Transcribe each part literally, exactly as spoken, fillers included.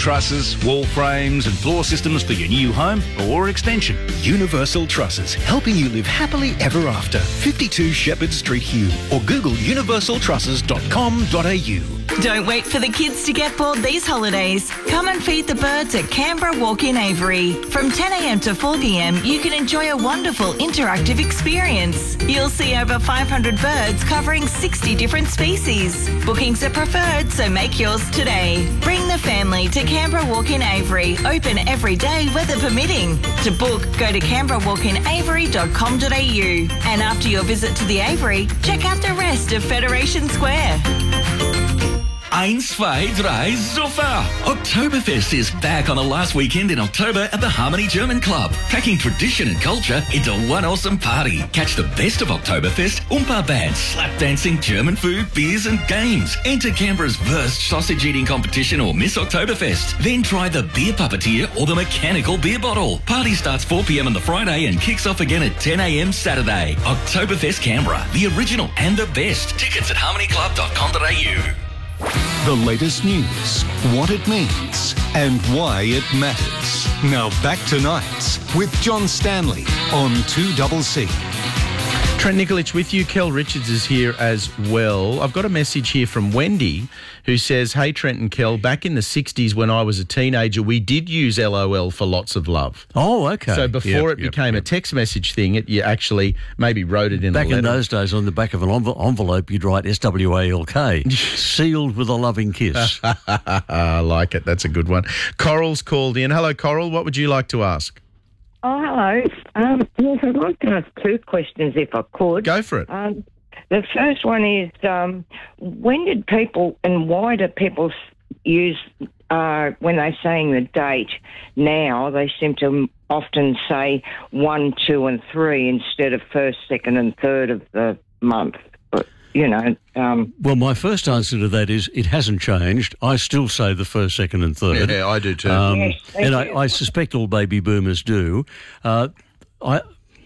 trusses, wall frames and floor systems for your new home or extension. Universal Trusses, helping you live happily ever after. fifty-two Shepherd Street, Hume, or Google universal trusses dot com dot a u. Don't wait for the kids to get bored these holidays. Come and feed the birds at Canberra Walk-In Avery. From ten a m to four p m, you can enjoy a wonderful interactive experience. You'll see over five hundred birds covering sixty different species. Bookings are preferred, so make yours today. Bring the family to Canberra Walk-In Avery, open every day, weather permitting. To book, go to canberra walk in avery dot com dot a u. And after your visit to the Avery, check out the rest of Federation Square. Eins, zwei, drei, Zuffa! Oktoberfest is back on the last weekend in October at the Harmony German Club, packing tradition and culture into one awesome party. Catch the best of Oktoberfest, Oompa bands, slap dancing, German food, beers and games. Enter Canberra's Wurst sausage eating competition or Miss Oktoberfest. Then try the beer puppeteer or the mechanical beer bottle. Party starts four p m on the Friday and kicks off again at ten a m Saturday. Oktoberfest Canberra, the original and the best. Tickets at harmony club dot com dot a u. The latest news, what it means, and why it matters. Now back to Nights with John Stanley on two C C. Trent Nikolic with you. Kel Richards is here as well. I've got a message here from Wendy who says, hey, Trent and Kel, back in the sixties when I was a teenager, we did use L O L for lots of love. Oh, okay. So before Yep, it yep, became yep. a text message thing, it, you actually maybe wrote it in Back a letter. in those days, on the back of an envel- envelope, you'd write S W A L K, sealed with a loving kiss. I like it. That's a good one. Coral's called in. Hello, Coral. What would you like to ask? Oh, hello. Um, yes, I'd like to ask two questions if I could. Go for it. Um, the first one is, um, when did people and why do people s- use, uh, when they're saying the date now, they seem to often say one, two and three instead of first, second and third of the month. But, you know... Um, well, my first answer to that is it hasn't changed. I still say the first, second and third. Yeah, I do too. Um, Yes, thank and I, you. I suspect all baby boomers do. Uh, I,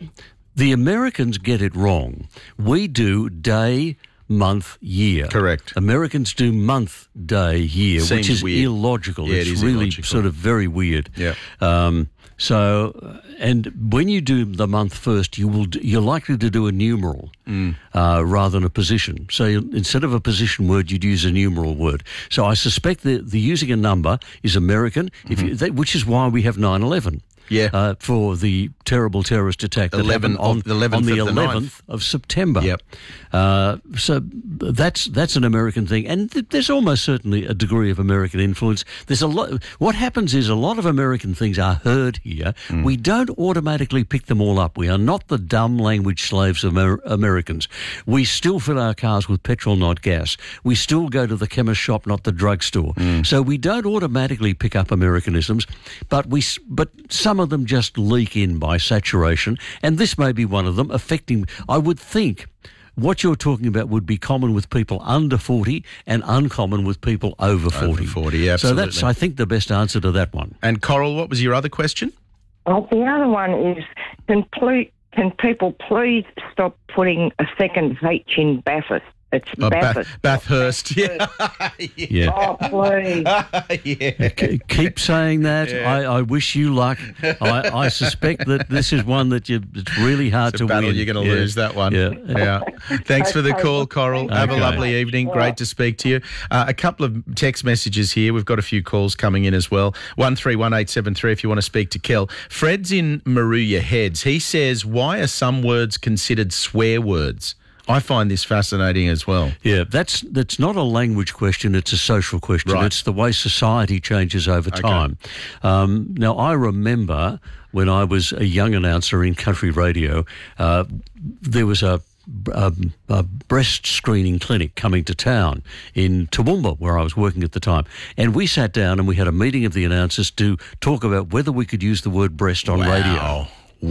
the Americans get it wrong. We do day, month, year. Correct. Americans do month, day, year, Seems which is weird. illogical. Yeah, it it's is really illogical. sort of very weird. Yeah. Um, so, uh, and when you do the month first, you will d- you're likely to do a numeral Mm. uh, rather than a position. So you, instead of a position word, you'd use a numeral word. So I suspect that the using a number is American, if you, that, which is why we have nine eleven. Yeah. Uh, for the terrible terrorist attack that eleven happened on, of- the eleventh on the of the eleventh ninth. of September. Yep. Uh, so that's that's an American thing, and th- there's almost certainly a degree of American influence. There's a lot. What happens is a lot of American things are heard here. Mm. We don't automatically pick them all up. We are not the dumb language slaves of Amer- Americans. We still fill our cars with petrol, not gas. We still go to the chemist shop, not the drugstore. Mm. So we don't automatically pick up Americanisms, but we s- but some of them just leak in by saturation, and this may be one of them, affecting, I would think, what you're talking about would be common with people under forty and uncommon with people over forty. Over forty, So absolutely. that's, I think, the best answer to that one. And Coral, what was your other question? well, the other one is, can, ple- can people please stop putting a second H in Bathurst? It's Oh, Bath- Bathurst. Bathurst. Yeah. Yeah. Oh, please. yeah. K- Keep saying that. Yeah. I, I wish you luck. I, I suspect that this is one that you, it's really hard It's a to battle. win. You're going to Yeah. lose that one. Yeah. Yeah. Thanks for the Okay. call, Coral. Have a Okay. lovely evening. Great to speak to you. Uh, a couple of text messages here. We've got a few calls coming in as well. one three one eight seven three if you want to speak to Kel. Fred's in Maruya Heads. He says, why are some words considered swear words? I find this fascinating as well. Yeah, that's that's not a language question, it's a social question. Right. It's the way society changes over time. Um, now, I remember when I was a young announcer in country radio, uh, there was a, a, a breast screening clinic coming to town in Toowoomba, where I was working at the time. And we sat down and we had a meeting of the announcers to talk about whether we could use the word breast on radio.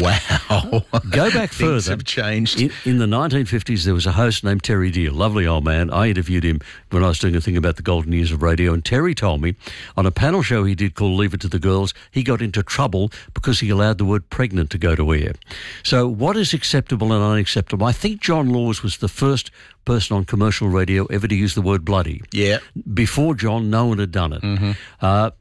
Wow. Go back Things further. have changed. In, in the nineteen fifties, there was a host named Terry Deal, lovely old man. I interviewed him when I was doing a thing about the golden years of radio, and Terry told me on a panel show he did called Leave It to the Girls, he got into trouble because he allowed the word pregnant to go to air. So what is acceptable and unacceptable? I think John Laws was the first person on commercial radio ever to use the word bloody. Yeah. Before John, no one had done it. Mm-hmm. Uh,